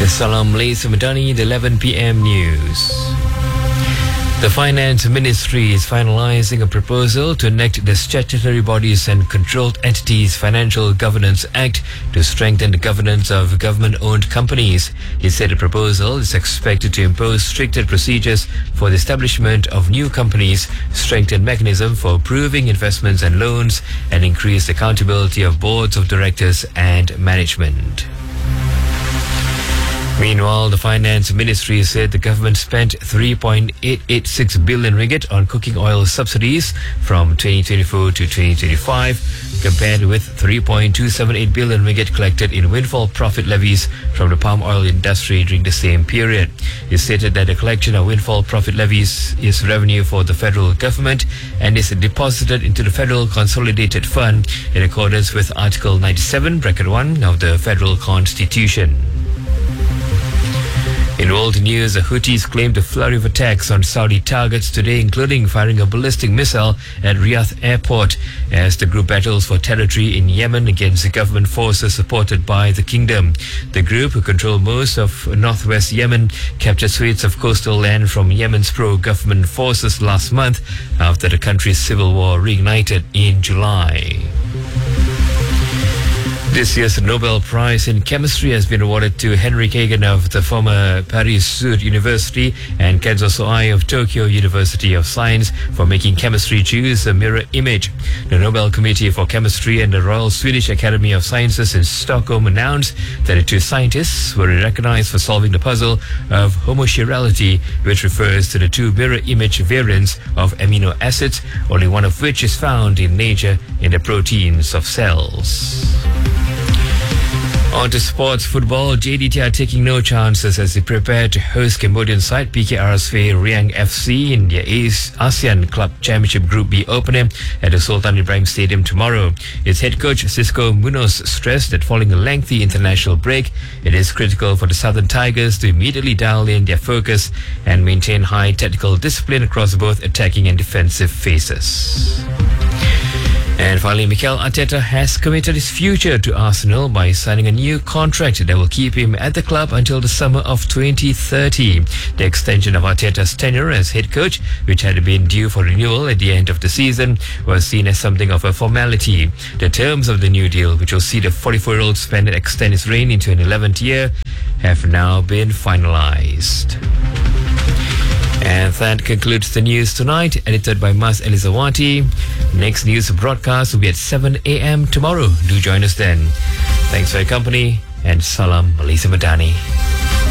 Salam Malaysia Madani, the 11 p.m. news. The Finance Ministry is finalising a proposal to enact the Statutory Bodies and Controlled Entities Financial Governance Act to strengthen the governance of government-owned companies. He said the proposal is expected to impose stricter procedures for the establishment of new companies, strengthen mechanism for approving investments and loans, and increase accountability of boards of directors and management. Meanwhile, the Finance Ministry said the government spent 3.886 billion ringgit on cooking oil subsidies from 2024 to 2025, compared with 3.278 billion ringgit collected in windfall profit levies from the palm oil industry during the same period. It stated that the collection of windfall profit levies is revenue for the federal government and is deposited into the Federal Consolidated Fund in accordance with Article 97(1) of the Federal Constitution. In world news, the Houthis claimed a flurry of attacks on Saudi targets today, including firing a ballistic missile at Riyadh airport, as the group battles for territory in Yemen against the government forces supported by the kingdom. The group, who control most of northwest Yemen, captured swathes of coastal land from Yemen's pro-government forces last month after the country's civil war reignited in July. This year's Nobel Prize in Chemistry has been awarded to Henry Kagan of the former Paris Sud University and Kenzo Soai of Tokyo University of Science for making chemistry choose a mirror image. The Nobel Committee for Chemistry and the Royal Swedish Academy of Sciences in Stockholm announced that the two scientists were recognized for solving the puzzle of homochirality, which refers to the two mirror image variants of amino acids, only one of which is found in nature in the proteins of cells. On to sports football, JDT are taking no chances as they prepare to host Cambodian side PKRSV Riang FC in their ASEAN Club Championship Group B opening at the Sultan Ibrahim Stadium tomorrow. Its head coach Cisco Munoz stressed that following a lengthy international break, it is critical for the Southern Tigers to immediately dial in their focus and maintain high tactical discipline across both attacking and defensive phases. And finally, Mikel Arteta has committed his future to Arsenal by signing a new contract that will keep him at the club until the summer of 2030. The extension of Arteta's tenure as head coach, which had been due for renewal at the end of the season, was seen as something of a formality. The terms of the new deal, which will see the 44-year-old Spaniard extend his reign into an 11th year, have now been finalized. And that concludes the news tonight, edited by Mas Elizawati. Next news broadcast will be at 7 a.m. tomorrow. Do join us then. Thanks for your company, and Salam Malaysia Madani.